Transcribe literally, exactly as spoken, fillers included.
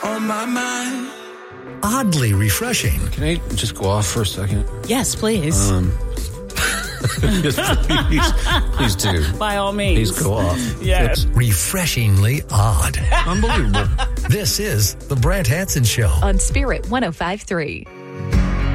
on my mind. Oddly refreshing. Can I just go off for a second? Yes, please. Um, yes, please, please do. By all means. Please go off. Yes. It's Refreshingly odd. unbelievable. This is The Brant Hanson Show. On Spirit one oh five point three.